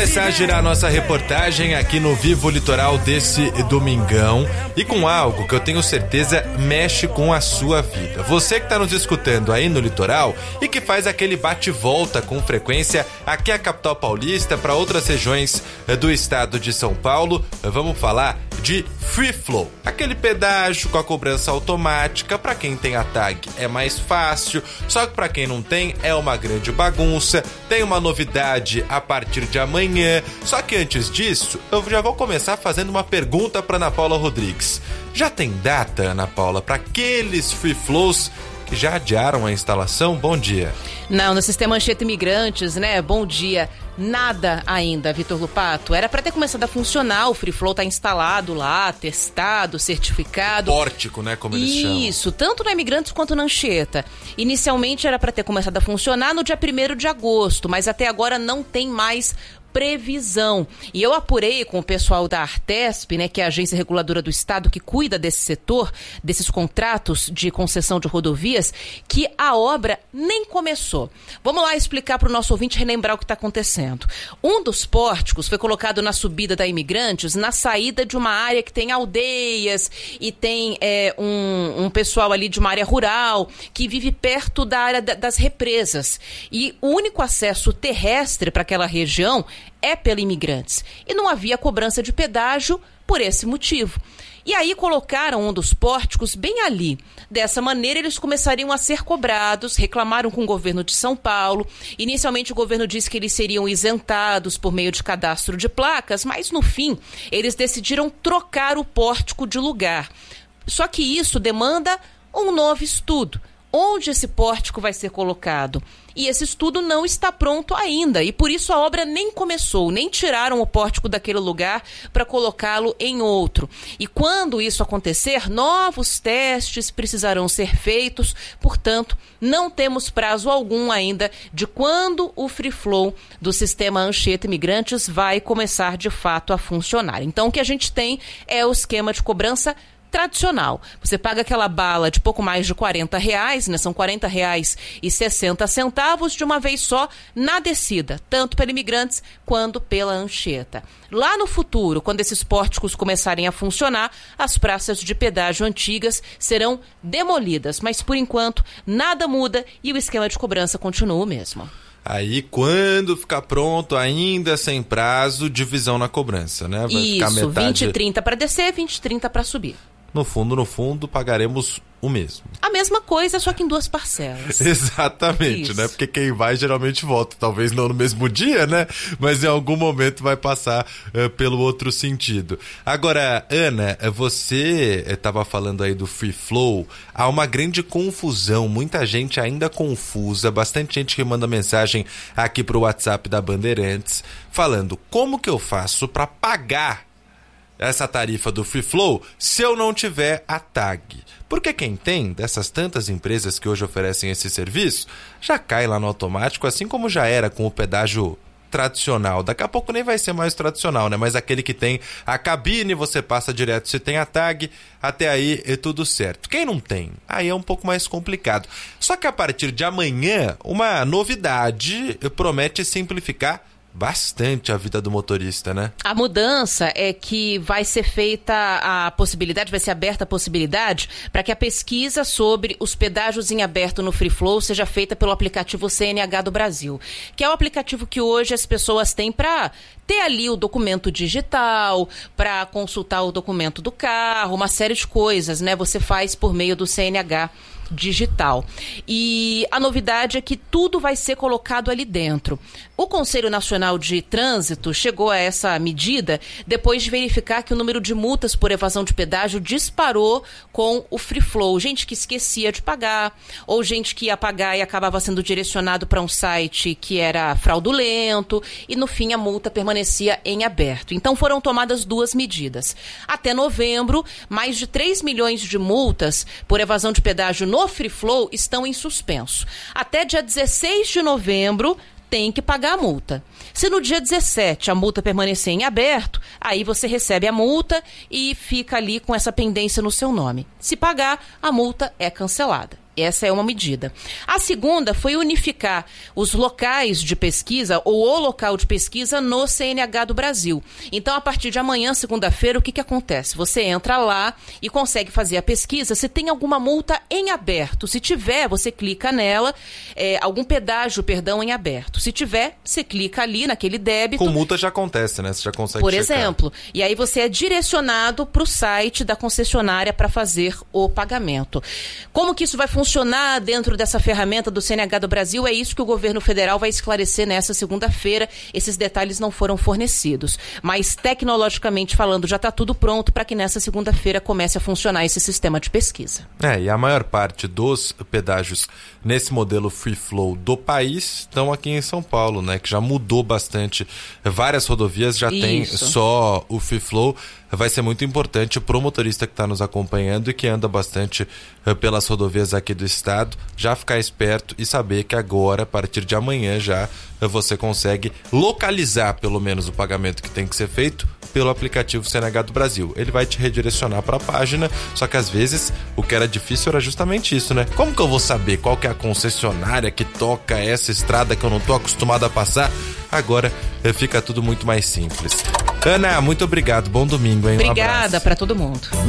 começar a girar a nossa reportagem aqui no Vivo Litoral desse domingão e com algo que eu tenho certeza mexe com a sua vida. Você que está nos escutando aí no litoral e que faz aquele bate-volta com frequência aqui à capital paulista para outras regiões do estado de São Paulo, vamos falar de Free Flow, aquele pedágio com a cobrança automática. Para quem tem a tag é mais fácil, só que para quem não tem é uma grande bagunça. Tem uma novidade a partir de amanhã, só que antes disso eu já vou começar fazendo uma pergunta para Ana Paula Rodrigues. Já tem data, Ana Paula, para aqueles Free Flows que já adiaram a instalação? Bom dia. Não, no sistema Anchieta Imigrantes, né? Bom dia. Nada ainda, Vitor Lupato. Era para ter começado a funcionar, o Free Flow tá instalado lá, testado, certificado. Pórtico, né, como eles chamam. Isso, tanto na Imigrantes quanto na Anchieta. Inicialmente era para ter começado a funcionar no dia 1º de agosto, mas até agora não tem mais previsão. E eu apurei com o pessoal da Artesp, né, que é a agência reguladora do estado que cuida desse setor, desses contratos de concessão de rodovias, que a obra nem começou. Vamos lá explicar para o nosso ouvinte relembrar o que está acontecendo. Um dos pórticos foi colocado na subida da Imigrantes, na saída de uma área que tem aldeias e tem um pessoal ali de uma área rural que vive perto da área das represas. E o único acesso terrestre para aquela região é pela Imigrantes. E não havia cobrança de pedágio por esse motivo. E aí colocaram um dos pórticos bem ali. Dessa maneira, eles começariam a ser cobrados, reclamaram com o governo de São Paulo. Inicialmente, o governo disse que eles seriam isentados por meio de cadastro de placas, mas, no fim, eles decidiram trocar o pórtico de lugar. Só que isso demanda um novo estudo. Onde esse pórtico vai ser colocado? E esse estudo não está pronto ainda, e por isso a obra nem começou, nem tiraram o pórtico daquele lugar para colocá-lo em outro. E quando isso acontecer, novos testes precisarão ser feitos, portanto, não temos prazo algum ainda de quando o Free Flow do sistema Anchieta Imigrantes vai começar de fato a funcionar. Então, o que a gente tem é o esquema de cobrança tradicional. Você paga aquela bala de pouco mais de R$40, né? São R$40,60 de uma vez só na descida, tanto pela Imigrantes quanto pela Anchieta. Lá no futuro, quando esses pórticos começarem a funcionar, as praças de pedágio antigas serão demolidas, mas por enquanto nada muda e o esquema de cobrança continua o mesmo. Aí, quando ficar pronto, ainda sem prazo, divisão na cobrança, né? Vai Isso, ficar metade... 20,30 para descer, 20,30 para subir. No fundo, pagaremos o mesmo. A mesma coisa, só que em 2 parcelas. Exatamente, né? Porque quem vai geralmente volta. Talvez não no mesmo dia, né? Mas em algum momento vai passar pelo outro sentido. Agora, Ana, você estava falando aí do Free Flow. Há uma grande confusão. Muita gente ainda confusa. Bastante gente que manda mensagem aqui pro WhatsApp da Bandeirantes falando como que eu faço para pagar essa tarifa do Free Flow se eu não tiver a tag. Porque quem tem dessas tantas empresas que hoje oferecem esse serviço, já cai lá no automático, assim como já era com o pedágio tradicional. Daqui a pouco nem vai ser mais tradicional, né? Mas aquele que tem a cabine, você passa direto se tem a tag, até aí é tudo certo. Quem não tem, aí é um pouco mais complicado. Só que a partir de amanhã, uma novidade promete simplificar bastante a vida do motorista, né? A mudança é que vai ser feita a possibilidade, vai ser aberta a possibilidade para que a pesquisa sobre os pedágios em aberto no Free Flow seja feita pelo aplicativo CNH do Brasil, que é o aplicativo que hoje as pessoas têm para ter ali o documento digital, para consultar o documento do carro, uma série de coisas, né? Você faz por meio do CNH digital. E a novidade é que tudo vai ser colocado ali dentro. O Conselho Nacional de Trânsito chegou a essa medida depois de verificar que o número de multas por evasão de pedágio disparou com o Free Flow. Gente que esquecia de pagar, ou gente que ia pagar e acabava sendo direcionado para um site que era fraudulento, e no fim a multa permanecia em aberto. Então foram tomadas 2 medidas. Até novembro, mais de 3 milhões de multas por evasão de pedágio no Free Flow estão em suspenso. Até dia 16 de novembro, tem que pagar a multa. Se no dia 17 a multa permanecer em aberto, aí você recebe a multa e fica ali com essa pendência no seu nome. Se pagar, a multa é cancelada. Essa é uma medida. A segunda foi unificar os locais de pesquisa ou o local de pesquisa no CNH do Brasil. Então, a partir de amanhã, segunda-feira, o que acontece? Você entra lá e consegue fazer a pesquisa se tem alguma multa em aberto. Se tiver, você clica nela, algum pedágio, em aberto. Se tiver, você clica ali naquele débito. Com multa já acontece, né? Você já consegue Por checar. exemplo. E aí você é direcionado para o site da concessionária para fazer o pagamento. Como que isso vai funcionar dentro dessa ferramenta do CNH do Brasil? É isso que o governo federal vai esclarecer nessa segunda-feira. Esses detalhes não foram fornecidos. Mas, tecnologicamente falando, já está tudo pronto para que nessa segunda-feira comece a funcionar esse sistema de pesquisa. E a maior parte dos pedágios nesse modelo Free Flow do país estão aqui em São Paulo, né? Que já mudou bastante. Várias rodovias já tem só o Free Flow. Vai ser muito importante para o motorista que está nos acompanhando e que anda bastante pelas rodovias aqui do estado, já ficar esperto e saber que agora, a partir de amanhã, já você consegue localizar pelo menos o pagamento que tem que ser feito pelo aplicativo CNH do Brasil. Ele vai te redirecionar para a página, só que às vezes o que era difícil era justamente isso, né? Como que eu vou saber qual que é a concessionária que toca essa estrada que eu não estou acostumado a passar? Agora fica tudo muito mais simples. Ana, muito obrigado. Bom domingo, hein? Obrigada para todo mundo.